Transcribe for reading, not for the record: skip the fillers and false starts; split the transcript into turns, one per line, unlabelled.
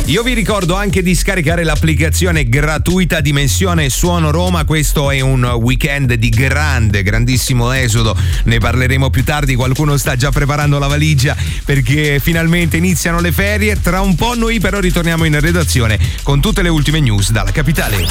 Io vi ricordo anche di scaricare l'applicazione gratuita Dimensione Suono Roma. Questo è un weekend di grandissimo esodo, ne parleremo più tardi. Qualcuno sta già preparando la valigia perché finalmente iniziano le ferie. Tra un po' noi però ritorniamo in redazione con tutte le ultime news dalla capitale.